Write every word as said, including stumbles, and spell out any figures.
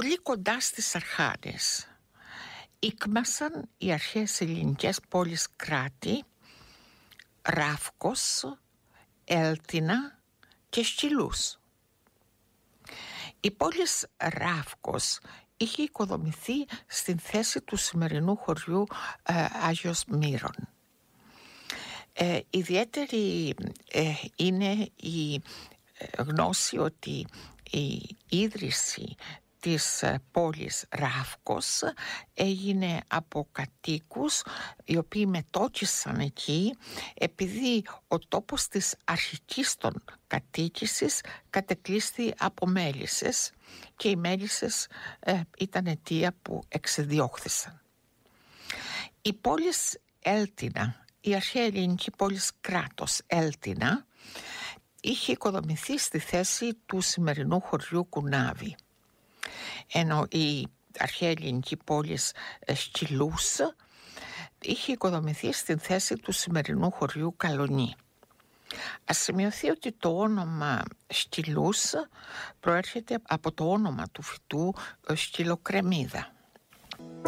Πολύ κοντά στις Αρχάδες ήκμασαν οι αρχαίες ελληνικές πόλεις κράτη Ράφκος, Έλτινα και Σκυλούς. Η πόλης Ράφκος είχε οικοδομηθεί στην θέση του σημερινού χωριού ε, Άγιος Μύρων. Ε, ιδιαίτερη ε, είναι η γνώση ότι η ίδρυση της πόλης Ράφκος έγινε από κατοίκους οι οποίοι μετόχυσαν εκεί επειδή ο τόπος της αρχικής των κατοίκησης κατεκλείσθη από μέλισσες και οι μέλισσες ε, ήταν αιτία που εξεδιώχθησαν. Η πόλης Έλτινα, η αρχαία ελληνική πόλης κράτος Έλτινα, είχε οικοδομηθεί στη θέση του σημερινού χωριού Κουνάβη, ενώ η αρχαία ελληνική πόλης Σκυλούς είχε οικοδομηθεί στην θέση του σημερινού χωριού Καλονή. Ας σημειωθεί ότι το όνομα Σκυλούς προέρχεται από το όνομα του φυτού σκυλοκρεμμύδα.